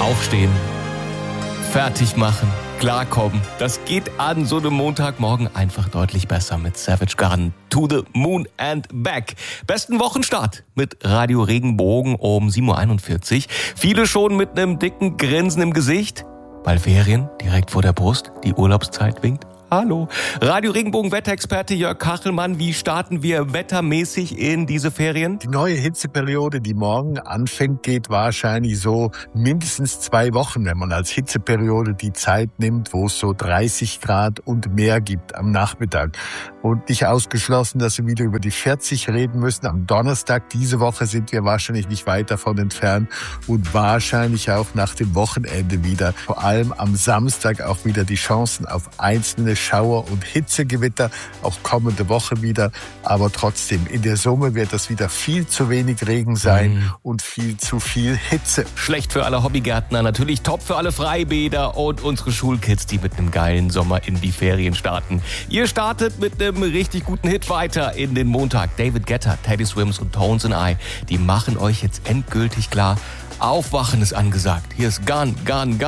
Aufstehen, fertig machen, klarkommen. Das geht an so einem Montagmorgen einfach deutlich besser mit Savage Garden. To the Moon and Back. Besten Wochenstart mit Radio Regenbogen um 7.41 Uhr. Viele schon mit einem dicken Grinsen im Gesicht, weil Ferien direkt vor der Brust, die Urlaubszeit winkt. Hallo. Radio Regenbogen Wetterexperte Jörg Kachelmann, wie starten wir wettermäßig in diese Ferien? Die neue Hitzeperiode, die morgen anfängt, geht wahrscheinlich so mindestens 2 Wochen, wenn man als Hitzeperiode die Zeit nimmt, wo es so 30 Grad und mehr gibt am Nachmittag. Und nicht ausgeschlossen, dass wir wieder über die 40 reden müssen. Am Donnerstag diese Woche sind wir wahrscheinlich nicht weit davon entfernt und wahrscheinlich auch nach dem Wochenende wieder. Vor allem am Samstag auch wieder die Chancen auf einzelne Schauer- und Hitzegewitter, auch kommende Woche wieder. Aber trotzdem, in der Summe wird das wieder viel zu wenig Regen sein und viel zu viel Hitze. Schlecht für alle Hobbygärtner, natürlich top für alle Freibäder und unsere Schulkids, die mit einem geilen Sommer in die Ferien starten. Ihr startet mit einem richtig guten Hit weiter in den Montag. David Guetta, Teddy Swims und Tones and I, die machen euch jetzt endgültig klar, Aufwachen ist angesagt. Hier ist Gone, Gone, Gone.